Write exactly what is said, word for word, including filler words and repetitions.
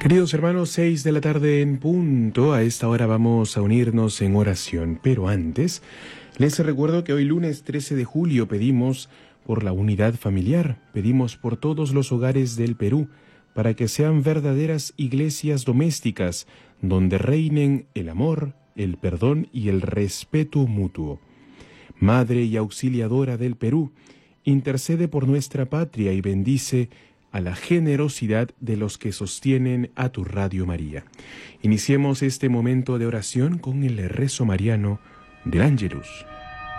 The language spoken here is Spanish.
Queridos hermanos, seis de la tarde en punto. A esta hora vamos a unirnos en oración. Pero antes, les recuerdo que hoy lunes trece de julio pedimos por la unidad familiar. Pedimos por todos los hogares del Perú para que sean verdaderas iglesias domésticas donde reinen el amor, el perdón y el respeto mutuo. Madre y auxiliadora del Perú, intercede por nuestra patria y bendice a la generosidad de los que sostienen a tu Radio María. Iniciemos este momento de oración con el rezo mariano del Ángelus.